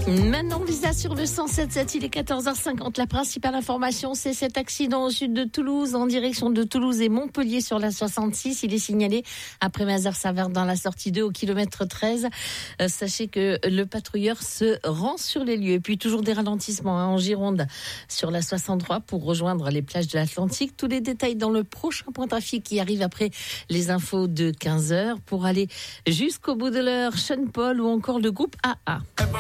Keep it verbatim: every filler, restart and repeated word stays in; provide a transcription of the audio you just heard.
Maintenant, Visa sur le cent sept sept, il est quatorze heures cinquante. La principale information, c'est cet accident au sud de Toulouse, en direction de Toulouse et Montpellier sur la soixante-six. Il est signalé après Mazères-Saverne dans la sortie deux au kilomètre treize. Euh, sachez que le patrouilleur se rend sur les lieux. Et puis toujours des ralentissements hein, en Gironde sur la soixante-trois pour rejoindre les plages de l'Atlantique. Tous les détails dans le prochain point trafic qui arrive après les infos de quinze heures pour aller jusqu'au bout de l'heure. Sean Paul ou encore le groupe A A.